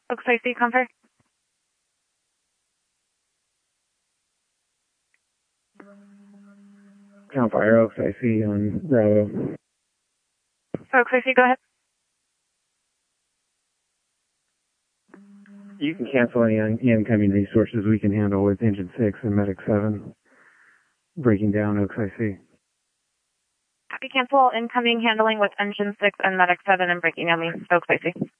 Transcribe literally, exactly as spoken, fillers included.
Oaks I C, Confer. Count Fire Oaks I C on Bravo. Oaks I C, go ahead. You can cancel any un- incoming resources we can handle with Engine six and Medic seven. Breaking down Oaks I C. Copy, cancel incoming handling with Engine six and Medic seven and breaking down the Oaks I C.